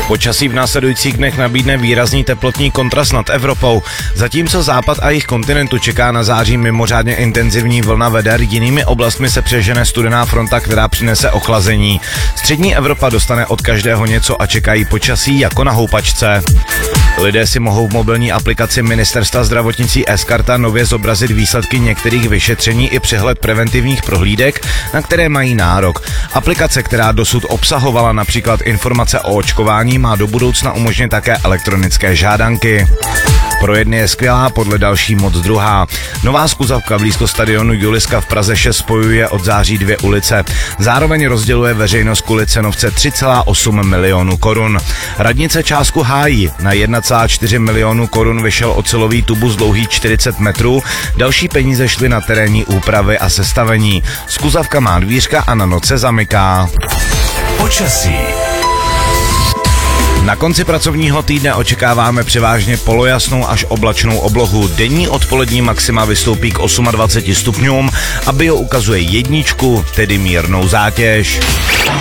Počasí v následujících dnech nabídne výrazný teplotní kontrast nad Evropou. Zatímco západ a jih kontinentu čeká na září mimořádně intenzivní vlna veder, jinými oblastmi se přežene studená fronta, která přinese ochlazení. Střední Evropa dostane od každého něco a čekají počasí jako na houpačce. Lidé si mohou v mobilní aplikaci Ministerstva zdravotnictví sKarta nově zobrazit výsledky některých vyšetření i přehled preventivních prohlídek, na které mají nárok. Aplikace, která dosud obsahovala například informace o očkování, má do budoucna umožnit také elektronické žádanky. Pro jedny je skvělá, podle další moc druhá. Nová skuzavka blízko stadionu Juliska v Praze 6 spojuje od září 2 ulice. Zároveň rozděluje veřejnost kvůli cenovce 3,8 milionu korun. Radnice částku hájí. Na 1,4 milionu korun vyšel ocelový tubus dlouhý 40 metrů. Další peníze šly na terénní úpravy a sestavení. Skuzavka má dvířka a na noc se zamyká. Počasí. Na konci pracovního týdne očekáváme převážně polojasnou až oblačnou oblohu. Denní odpolední maxima vystoupí k 28 stupňům a bio ukazuje 1, tedy mírnou zátěž.